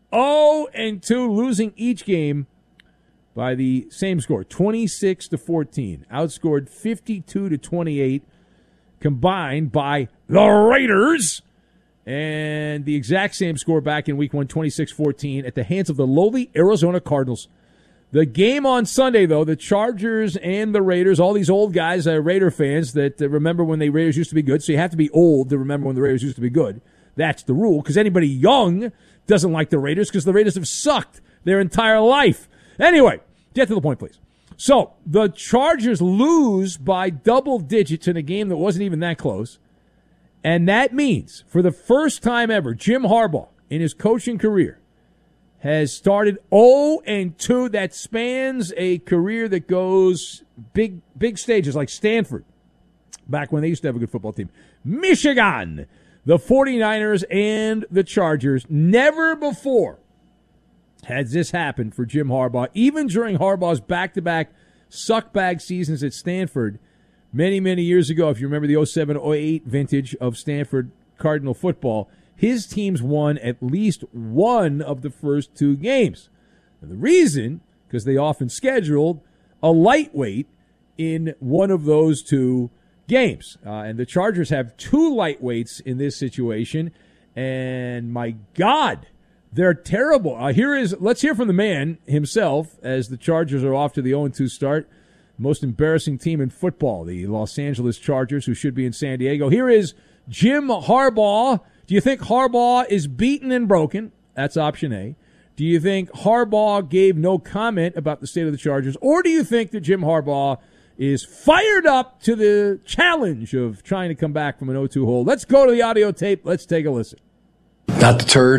0-2, losing each game by the same score, 26-14. Outscored 52-28, combined by the Raiders. And the exact same score back in week 1, 26-14, at the hands of the lowly Arizona Cardinals. The game on Sunday, though, the Chargers and the Raiders, all these old guys, Raider fans that remember when the Raiders used to be good, so you have to be old to remember when the Raiders used to be good. That's the rule, because anybody young doesn't like the Raiders because the Raiders have sucked their entire life. Anyway, get to the point, please. So, the Chargers lose by double digits in a game that wasn't even that close. And that means, for the first time ever, Jim Harbaugh, in his coaching career, has started 0-2. That spans a career that goes big stages like Stanford, back when they used to have a good football team. Michigan, the 49ers, and the Chargers. Never before has this happened for Jim Harbaugh, even during Harbaugh's back-to-back suckbag seasons at Stanford many, many years ago. If you remember the 07-08 vintage of Stanford Cardinal football, his teams won at least one of the first two games. And the reason, because they often scheduled a lightweight in one of those two games. And the Chargers have two lightweights in this situation. And my God, they're terrible. Let's hear from the man himself as the Chargers are off to the 0-2 start. Most embarrassing team in football, the Los Angeles Chargers, who should be in San Diego. Here is Jim Harbaugh. Do you think Harbaugh is beaten and broken? That's option A. Do you think Harbaugh gave no comment about the state of the Chargers? Or do you think that Jim Harbaugh is fired up to the challenge of trying to come back from an 0-2 hole? Let's go to the audio tape. Let's take a listen. Not deterred.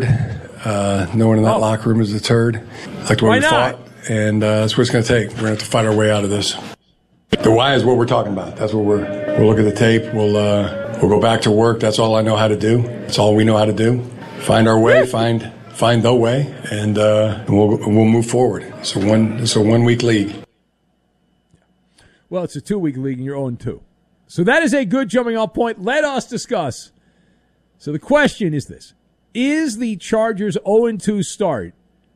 No one in that locker room is deterred. Like the way we fought. And that's what it's going to take. We're going to have to fight our way out of this. The why is what we're talking about. That's what we'll look at the tape. We'll go back to work. That's all I know how to do. That's all we know how to do. Find our way, find the way, and we'll move forward. It's a 1 week league. Well, it's a 2 week league and you're 0-2. So that is a good jumping off point. Let us discuss. So the question is this. Is the Chargers 0-2 start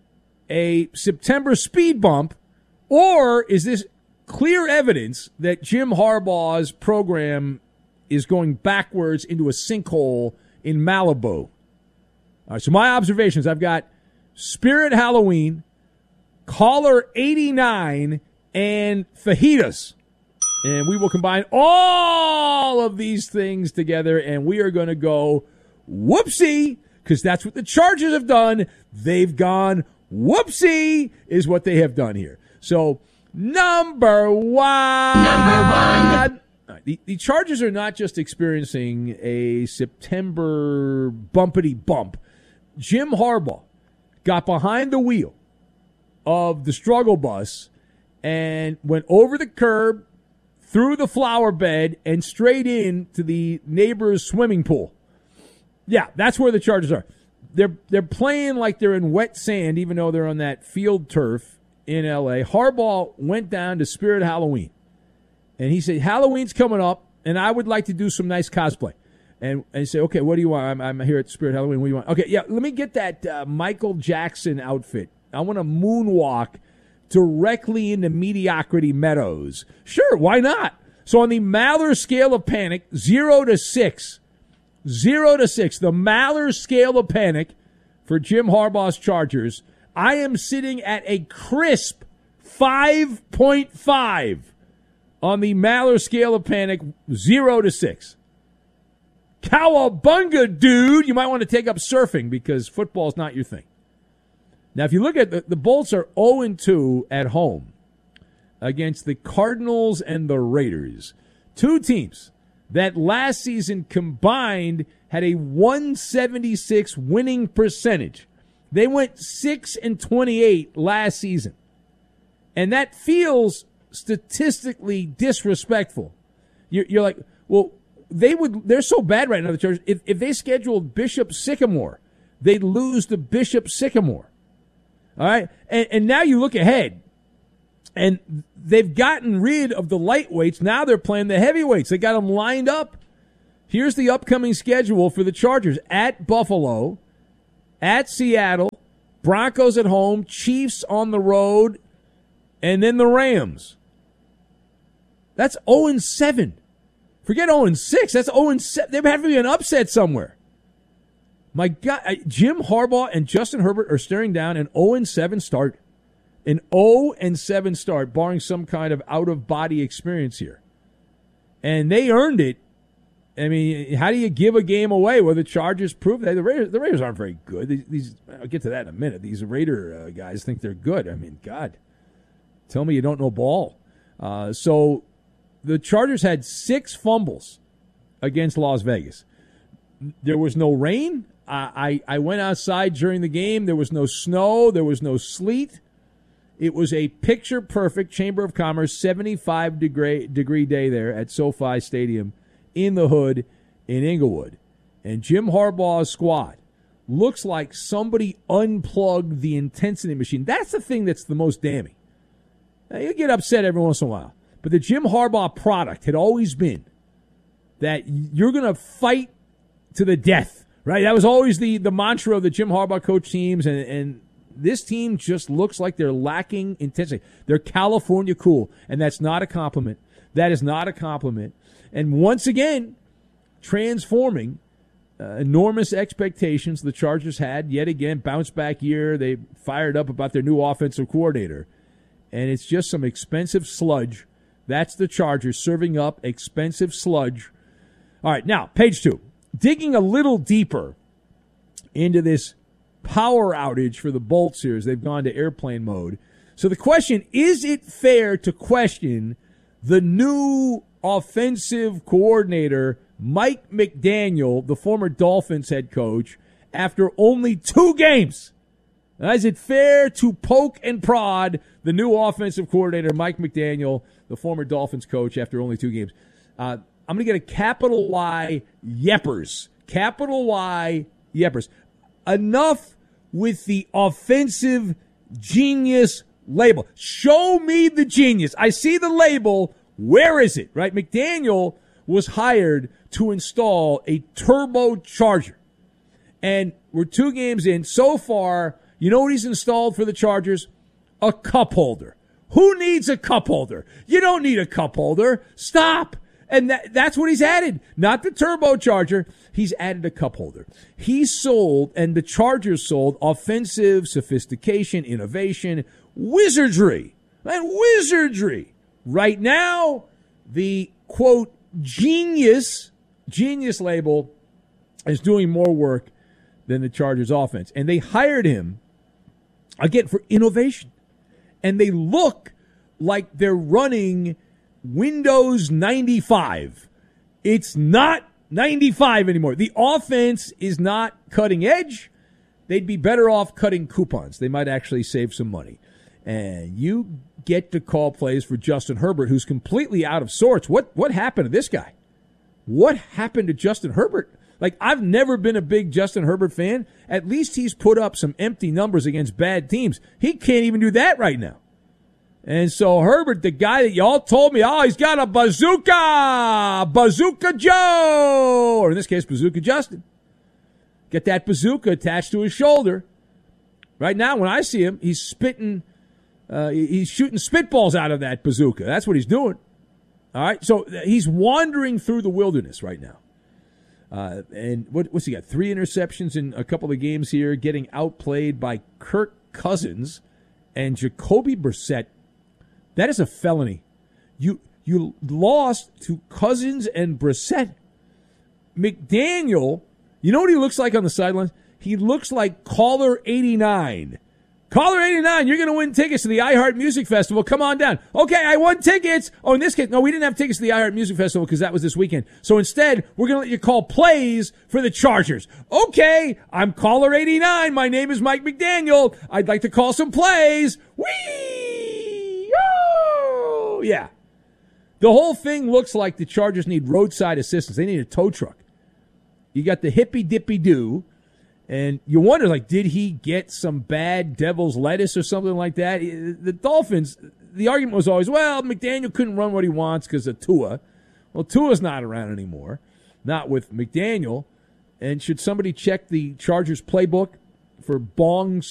a September speed bump, or is this clear evidence that Jim Harbaugh's program is going backwards into a sinkhole in Malibu? All right, so my observations, I've got Spirit Halloween, Caller 89, and fajitas. And we will combine all of these things together, and we are going to go whoopsie, because that's what the Chargers have done. They've gone whoopsie is what they have done here. So, number one. The Chargers are not just experiencing a September bumpity bump. Jim Harbaugh got behind the wheel of the struggle bus and went over the curb, through the flower bed, and straight into the neighbor's swimming pool. Yeah, that's where the Chargers are. They're playing like they're in wet sand, even though they're on that field turf in L.A. Harbaugh went down to Spirit Halloween, and he said, Halloween's coming up, and I would like to do some nice cosplay. And he said, okay, what do you want? I'm here at Spirit Halloween. What do you want? Okay, yeah, let me get that Michael Jackson outfit. I want to moonwalk directly into Mediocrity Meadows. Sure, why not? So on the Maller scale of panic, 0 to 6, the Maller scale of panic for Jim Harbaugh's Chargers, I am sitting at a crisp 5.5 on the Maller scale of panic, 0 to 6. Cowabunga, dude! You might want to take up surfing because football's not your thing. Now, if you look at the Bolts are 0-2 at home against the Cardinals and the Raiders. Two teams that last season combined had a 176 winning percentage. They went 6-28 last season. And that feels statistically disrespectful. You're like, well, they're so bad right now, the Chargers. If they scheduled Bishop Sycamore, they'd lose to Bishop Sycamore. All right? And now you look ahead, and they've gotten rid of the lightweights. Now they're playing the heavyweights. They got them lined up. Here's the upcoming schedule for the Chargers. At Buffalo, at Seattle, Broncos at home, Chiefs on the road, and then the Rams. That's 0-7. Forget 0-6. That's 0-7. There had to be an upset somewhere. My God, Jim Harbaugh and Justin Herbert are staring down an 0-7 start. An 0-7 start, barring some kind of out-of-body experience here. And they earned it. I mean, how do you give a game away? Well, the Chargers proved that. The Raiders aren't very good. I'll get to that in a minute. These Raider guys think they're good. I mean, God, tell me you don't know ball. So the Chargers had 6 fumbles against Las Vegas. There was no rain. I went outside during the game. There was no snow. There was no sleet. It was a picture-perfect Chamber of Commerce 75-degree day there at SoFi Stadium in the hood in Inglewood. And Jim Harbaugh's squad looks like somebody unplugged the intensity machine. That's the thing that's the most damning. Now, you get upset every once in a while. But the Jim Harbaugh product had always been that you're going to fight to the death, right? That was always the mantra of the Jim Harbaugh coach teams, and this team just looks like they're lacking intensity. They're California cool, and that's not a compliment. That is not a compliment. And once again, transforming enormous expectations the Chargers had. Yet again, bounce back year. They fired up about their new offensive coordinator. And it's just some expensive sludge. That's the Chargers serving up expensive sludge. All right, now, page 2. Digging a little deeper into this power outage for the Bolts here as they've gone to airplane mode. So the question, is it fair to question the new offensive coordinator, Mike McDaniel, the former Dolphins head coach, after only 2 games? Now, is it fair to poke and prod the new offensive coordinator, Mike McDaniel, the former Dolphins coach, after only 2 games? I'm going to get a capital Y yeppers. Capital Y yeppers. Enough with the offensive genius label. Show me the genius. I see the label. Where is it? Right? McDaniel was hired to install a turbocharger. And we're 2 games in. So far, you know what he's installed for the Chargers? A cup holder. Who needs a cup holder? You don't need a cup holder. Stop. And that's what he's added. Not the turbocharger. He's added a cup holder. He sold, and the Chargers sold, offensive sophistication, innovation, wizardry. And wizardry. Right now, the, quote, genius label is doing more work than the Chargers offense. And they hired him, again, for innovation. And they look like they're running Windows 95. It's not 95 anymore. The offense is not cutting edge. They'd be better off cutting coupons. They might actually save some money. And you get to call plays for Justin Herbert, who's completely out of sorts. What happened to this guy? What happened to Justin Herbert? Like, I've never been a big Justin Herbert fan. At least he's put up some empty numbers against bad teams. He can't even do that right now. And so Herbert, the guy that y'all told me, oh, he's got a bazooka, Bazooka Joe, or in this case, Bazooka Justin. Get that bazooka attached to his shoulder. Right now, when I see him, he's spitting, he's shooting spitballs out of that bazooka. That's what he's doing. All right, so he's wandering through the wilderness right now. And what's he got? 3 interceptions in a couple of games here, getting outplayed by Kirk Cousins and Jacoby Brissett. That is a felony. You lost to Cousins and Brissett. McDaniel, you know what he looks like on the sidelines? He looks like Caller 89. Caller 89, you're going to win tickets to the iHeart Music Festival. Come on down. Okay, I won tickets. Oh, in this case, no, we didn't have tickets to the iHeart Music Festival because that was this weekend. So instead, we're going to let you call plays for the Chargers. Okay, I'm Caller 89. My name is Mike McDaniel. I'd like to call some plays. Whee! Oh, yeah. The whole thing looks like the Chargers need roadside assistance. They need a tow truck. You got the hippy-dippy-doo. And you wonder, like, did he get some bad devil's lettuce or something like that? The Dolphins, the argument was always, well, McDaniel couldn't run what he wants because of Tua. Well, Tua's not around anymore, not with McDaniel. And should somebody check the Chargers playbook for bong